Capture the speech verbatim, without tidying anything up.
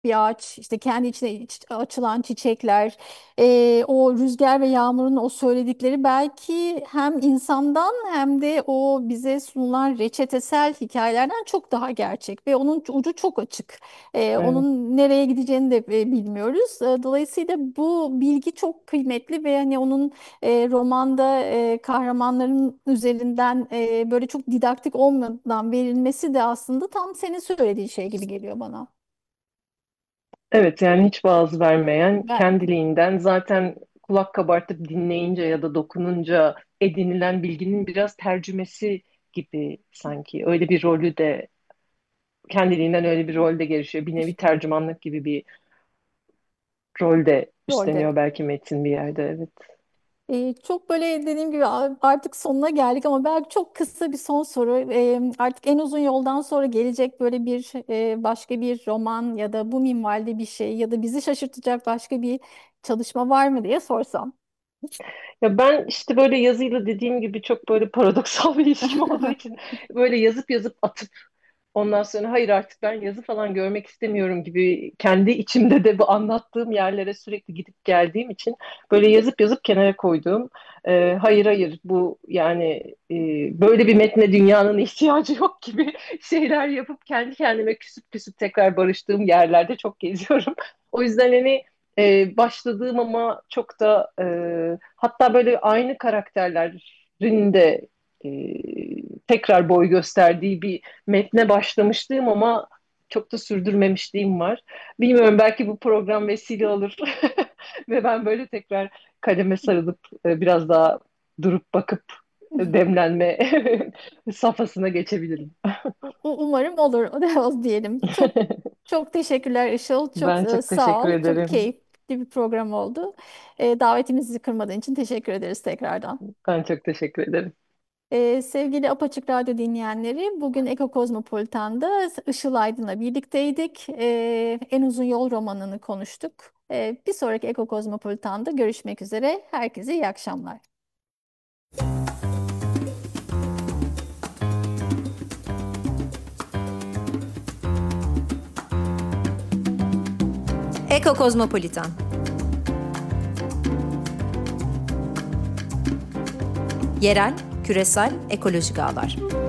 bir ağaç, işte kendi içine iç- açılan çiçekler, e, o rüzgar ve yağmurun o söyledikleri belki hem insandan hem de o bize sunulan reçetesel hikayelerden çok daha gerçek ve onun ucu çok açık. E, Evet. onun nereye gideceğini de e, bilmiyoruz. E, dolayısıyla bu bilgi çok kıymetli ve hani onun e, romanda e, kahramanların üzerinden e, böyle çok didaktik olmadan verilmesi de aslında tam senin söylediğin şey gibi geliyor bana. Evet, yani hiç vaaz vermeyen, Vermeyen. kendiliğinden zaten kulak kabartıp dinleyince ya da dokununca edinilen bilginin biraz tercümesi gibi sanki. Öyle bir rolü de kendiliğinden öyle bir rolde gelişiyor. Bir nevi tercümanlık gibi bir rolde Rolde. üstleniyor belki metin bir yerde. Evet. Ee, çok böyle dediğim gibi a- artık sonuna geldik ama belki çok kısa bir son soru. Ee, artık en uzun yoldan sonra gelecek böyle bir e, başka bir roman ya da bu minvalde bir şey ya da bizi şaşırtacak başka bir çalışma var mı diye sorsam. Ya ben işte böyle yazıyla dediğim gibi çok böyle paradoksal bir ilişkim olduğu için böyle yazıp yazıp atıp ondan sonra hayır artık ben yazı falan görmek istemiyorum gibi kendi içimde de bu anlattığım yerlere sürekli gidip geldiğim için böyle yazıp yazıp kenara koyduğum e, hayır hayır bu yani e, böyle bir metne dünyanın ihtiyacı yok gibi şeyler yapıp kendi kendime küsüp küsüp tekrar barıştığım yerlerde çok geziyorum. O yüzden hani e, başladığım ama çok da e, hatta böyle aynı karakterlerin de e, tekrar boy gösterdiği bir metne başlamışlığım ama çok da sürdürmemişliğim var. Bilmiyorum belki bu program vesile olur ve ben böyle tekrar kaleme sarılıp e, biraz daha durup bakıp e, demlenme safhasına geçebilirim. U- Umarım olur. O da o diyelim. Çok çok teşekkürler Işıl. Çok Ben e, çok sağ teşekkür ol. Çok ederim. keyifli bir program oldu. E, davetimizi kırmadığın için teşekkür ederiz tekrardan. Ben çok teşekkür ederim. Ee, sevgili Apaçık Radyo dinleyenleri, bugün Eko Kozmopolitan'da Işıl Aydın'la birlikteydik. Ee, En Uzun Yol romanını konuştuk. Ee, bir sonraki Eko Kozmopolitan'da görüşmek üzere. Herkese iyi akşamlar. Eko Kozmopolitan. Yerel, küresel, ekolojik ağlar.